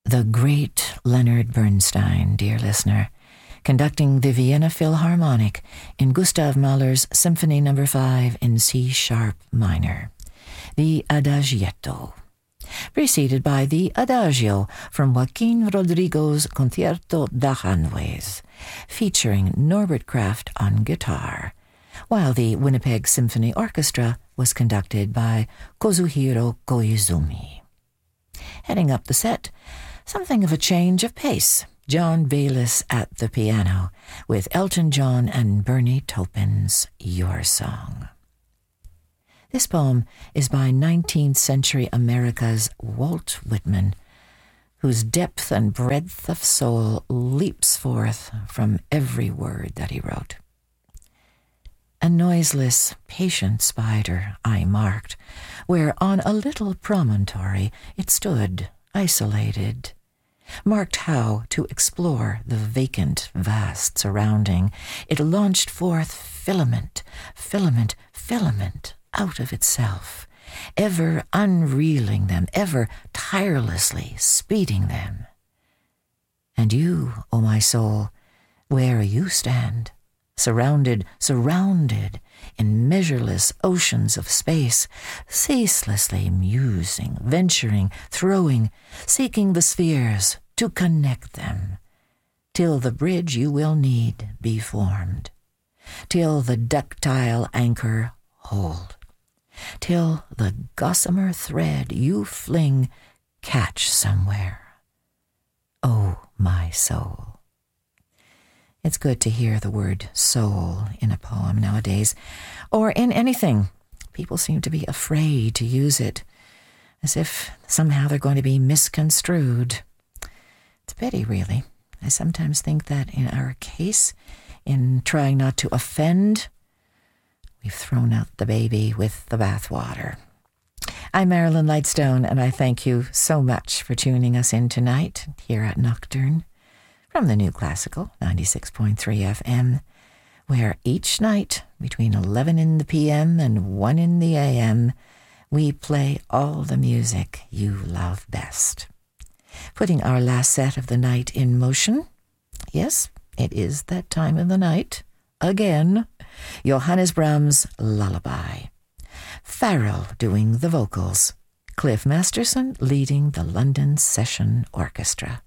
the great Leonard Bernstein, dear listener, conducting the Vienna Philharmonic in Gustav Mahler's Symphony No. 5 in C-sharp minor, the Adagietto, preceded by the Adagio from Joaquin Rodrigo's Concierto d'Aranjuez, featuring Norbert Kraft on guitar, while the Winnipeg Symphony Orchestra was conducted by Kazuhiro Koizumi. Heading up the set, something of a change of pace, John Bayliss at the piano, with Elton John and Bernie Taupin's Your Song. This poem is by 19th century America's Walt Whitman, whose depth and breadth of soul leaps forth from every word that he wrote. A noiseless, patient spider I marked, where on a little promontory it stood, isolated, marked how to explore the vacant, vast surrounding. It launched forth filament, filament, filament out of itself, ever unreeling them, ever tirelessly speeding them. And you, O my soul, where you stand, surrounded in measureless oceans of space, ceaselessly musing, venturing, throwing, seeking the spheres to connect them, till the bridge you will need be formed, till the ductile anchor hold, till the gossamer thread you fling catch somewhere. Oh, my soul. It's good to hear the word soul in a poem nowadays, or in anything. People seem to be afraid to use it, as if somehow they're going to be misconstrued. It's a pity, really. I sometimes think that in our case, in trying not to offend, we've thrown out the baby with the bathwater. I'm Marilyn Lightstone, and I thank you so much for tuning us in tonight here at Nocturne from the New Classical 96.3 FM, where each night between 11 in the p.m. and 1 in the a.m., we play all the music you love best. Putting our last set of the night in motion, yes, it is that time of the night, again, Johannes Brahms' Lullaby. Farrell doing the vocals, Cliff Masterson leading the London Session Orchestra.